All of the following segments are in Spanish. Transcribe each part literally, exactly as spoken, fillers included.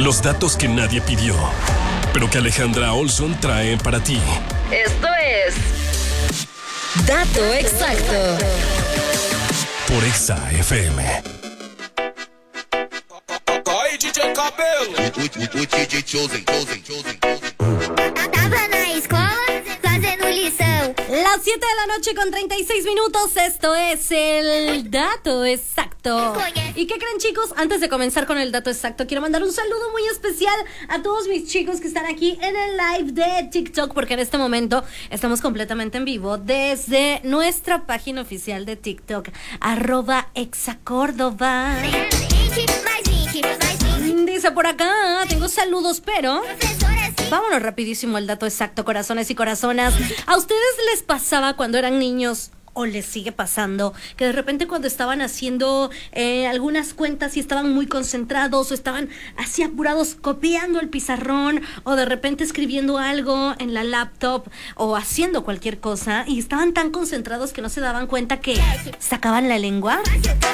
Los datos que nadie pidió, pero que Alejandra Olson trae para ti. Esto es Dato Exacto por Exa F M. Tava na escola fazendo lição. Las siete de la noche con treinta y seis minutos. Esto es el Dato Exacto. ¿Y qué creen, chicos? Antes de comenzar con el Dato Exacto, quiero mandar un saludo muy especial a todos mis chicos que están aquí en el live de TikTok, porque en este momento estamos completamente en vivo desde nuestra página oficial de TikTok, arroba Exacórdoba. Dice por acá, tengo saludos, pero vámonos rapidísimo al Dato Exacto, corazones y corazonas. ¿A ustedes les pasaba cuando eran niños, o les sigue pasando, que de repente cuando estaban haciendo eh, algunas cuentas y estaban muy concentrados o estaban así apurados copiando el pizarrón o de repente escribiendo algo en la laptop o haciendo cualquier cosa y estaban tan concentrados que no se daban cuenta que sacaban la lengua?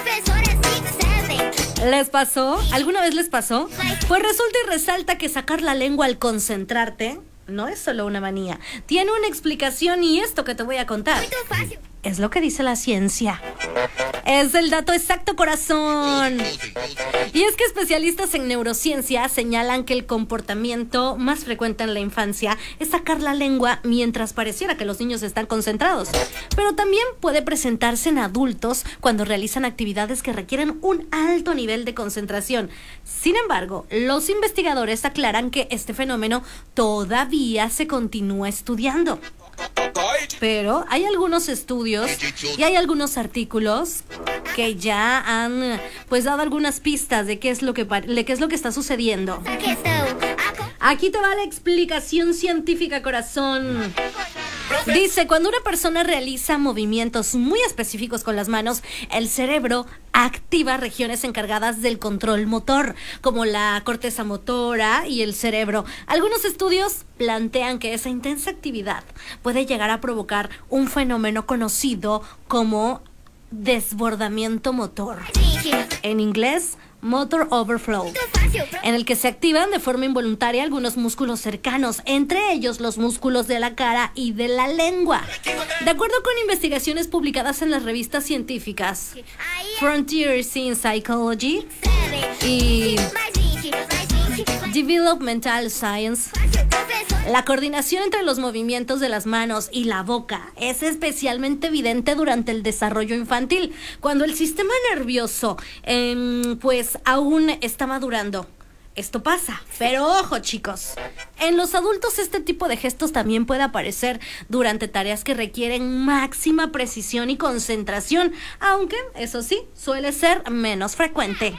¿Les pasó? ¿Alguna vez les pasó? Pues resulta y resalta que sacar la lengua al concentrarte no es solo una manía. Tiene una explicación y esto que te voy a contar es lo que dice la ciencia. Es el Dato Exacto, corazón. Y es que especialistas en neurociencia señalan que el comportamiento más frecuente en la infancia es sacar la lengua mientras pareciera que los niños están concentrados. Pero también puede presentarse en adultos cuando realizan actividades que requieren un alto nivel de concentración. Sin embargo, los investigadores aclaran que este fenómeno todavía se continúa estudiando. Pero hay algunos estudios y hay algunos artículos que ya han pues dado algunas pistas de qué es lo que de qué es lo que está sucediendo. Aquí te va la explicación científica, corazón. Dice, cuando una persona realiza movimientos muy específicos con las manos, el cerebro activa regiones encargadas del control motor, como la corteza motora y el cerebro. Algunos estudios plantean que esa intensa actividad puede llegar a provocar un fenómeno conocido como desbordamiento motor. En inglés, motor overflow, en el que se activan de forma involuntaria algunos músculos cercanos, entre ellos los músculos de la cara y de la lengua. De acuerdo con investigaciones publicadas en las revistas científicas Frontiers in Psychology y Developmental Science, la coordinación entre los movimientos de las manos y la boca es especialmente evidente durante el desarrollo infantil, cuando el sistema nervioso eh, pues aún está madurando. Esto pasa, pero ojo, chicos, en los adultos este tipo de gestos también puede aparecer durante tareas que requieren máxima precisión y concentración, aunque eso sí, suele ser menos frecuente.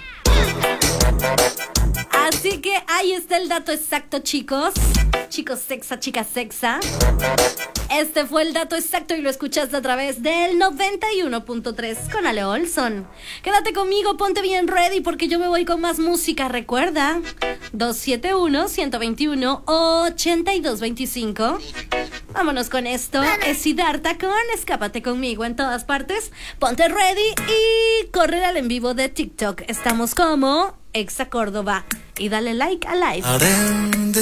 Así que ahí está el dato exacto, chicos. Chicos sexa, chicas sexa. Este fue el Dato Exacto y lo escuchaste a través del noventa y uno punto tres con Ale Olson. Quédate conmigo, ponte bien ready porque yo me voy con más música. Recuerda, dos siete uno, uno dos uno, ocho dos dos cinco. Vámonos con esto. Es Siddhartha con Escápate conmigo en todas partes. Ponte ready y correr al en vivo de TikTok. Estamos como Exa Córdoba. Y dale like a live.